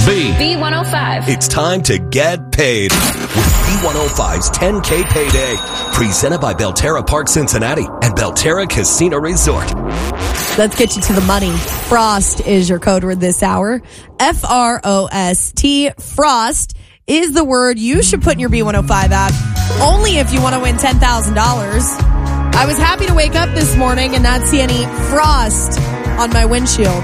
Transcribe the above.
B105. It's time to get paid with B105's 10K Payday. Presented by Belterra Park Cincinnati and Belterra Casino Resort. Let's get you to the money. Frost is your code word this hour. F-R-O-S-T. Frost is the word you should put in your B105 app only if you want to win $10,000. I was happy to wake up this morning and not see any frost on my windshield.